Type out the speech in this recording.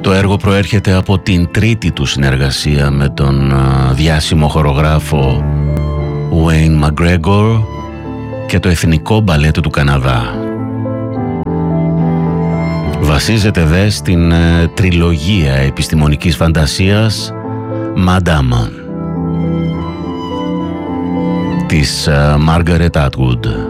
Το έργο προέρχεται από την τρίτη του συνεργασία με τον διάσημο χορογράφο Wayne McGregor και το Εθνικό Μπαλέτο του Καναδά. Βασίζεται δε στην τριλογία επιστημονικής φαντασίας Madame της Margaret Atwood.